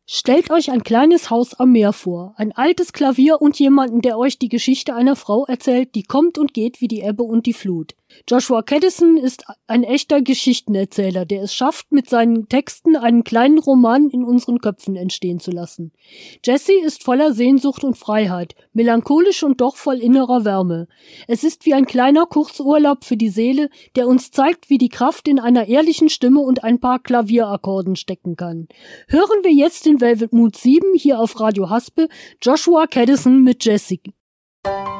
Stellt euch ein kleines Haus am Meer vor, ein altes Klavier und jemanden, der euch die Geschichte einer Frau erzählt, die kommt und geht wie die Ebbe und die Flut. Joshua Caddison ist ein echter Geschichtenerzähler, der es schafft, mit seinen Texten einen kleinen Roman in unseren Köpfen entstehen zu lassen. Jessie ist voller Sehnsucht und Freiheit, melancholisch und doch voll innerer Wärme. Es ist wie ein kleiner Kurzurlaub für die Seele, der uns zeigt, wie die Kraft in einer ehrlichen Stimme und ein paar Klavierakkorden stecken kann. Hören wir jetzt in Velvet Mood 7 hier auf Radio Haspe Joshua Caddison mit Jessie.